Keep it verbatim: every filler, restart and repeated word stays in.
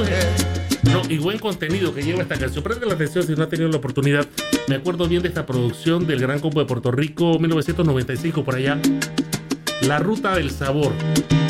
No, y buen contenido que lleva esta canción. Prende la atención si no ha tenido la oportunidad. Me acuerdo bien de esta producción del Gran Combo de Puerto Rico, mil novecientos noventa y cinco por allá. La Ruta del Sabor.